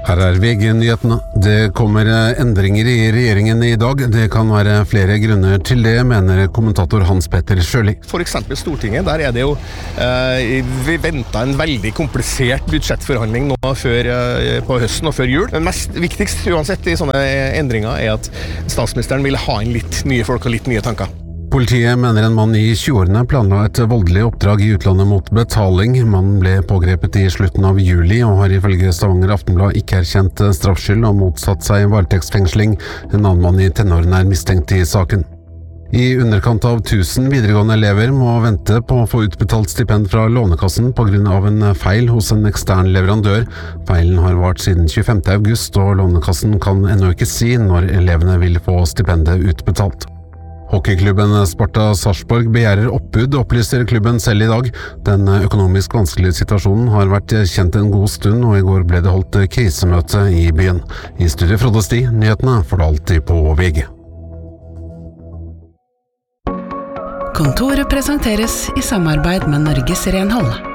Her VG-nyhetene. Det kommer endringer i regjeringen i dag. Det kan være flere grunner til det, mener kommentator Hans Petter Sjøli. For eksempel Stortinget, der det jo vi ventet en veldig komplisert budsjettforhandling nå på høsten og før jul. Men mest viktigst uansett i sånne endringer at statsministeren vil ha inn litt nye folk og litt nye tanker. Politiet mener en mann i 20-årene planla et voldelig oppdrag i utlandet mot betaling. Mannen ble pågrepet i slutten av juli og har ifølge Stavanger Aftenblad ikke erkjent straffskyld og motsatt seg varetektsfengsling. En annen mann i tenårene mistenkt i saken. I underkant av 1000 videregående elever må vente på å få utbetalt stipend fra Lånekassen på grunn av en feil hos en ekstern leverandør. Feilen har vart siden 25. august, og Lånekassen kan ennå ikke si når elevene vil få stipendet utbetalt. Hockeyklubben Sparta Sarpsborg begjærer oppbud, opplyser klubben selv i dag. Den økonomisk vanskelige situasjonen har vært kjent en god stund, og i går ble det holdt krisemøte i byen. I studio Frode Sti, nyhetene får du alltid på VG. Kontoret presenteres i samarbeid med Norges Renhold.